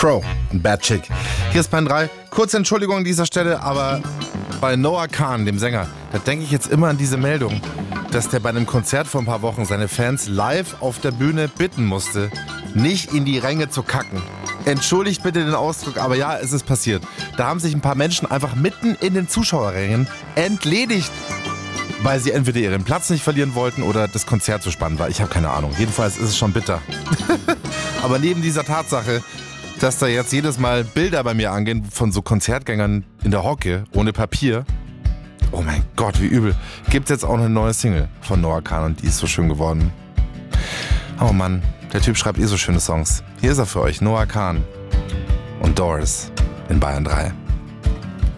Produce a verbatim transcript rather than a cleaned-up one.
Crow und Bad Chick. Hier ist Bayern drei. Kurze Entschuldigung an dieser Stelle, aber bei Noah Kahan, dem Sänger, da denke ich jetzt immer an diese Meldung, dass der bei einem Konzert vor ein paar Wochen seine Fans live auf der Bühne bitten musste, nicht in die Ränge zu kacken. Entschuldigt bitte den Ausdruck, aber ja, es ist passiert. Da haben sich ein paar Menschen einfach mitten in den Zuschauerrängen entledigt, weil sie entweder ihren Platz nicht verlieren wollten oder das Konzert zu spannend war. Ich habe keine Ahnung. Jedenfalls ist es schon bitter. Aber neben dieser Tatsache, dass da jetzt jedes Mal Bilder bei mir angehen von so Konzertgängern in der Hocke, ohne Papier. Oh mein Gott, wie übel. Gibt es jetzt auch eine neue Single von Noah Kahan und die ist so schön geworden. Oh Mann, der Typ schreibt eh so schöne Songs. Hier ist er für euch, Noah Kahan und Doris in Bayern drei.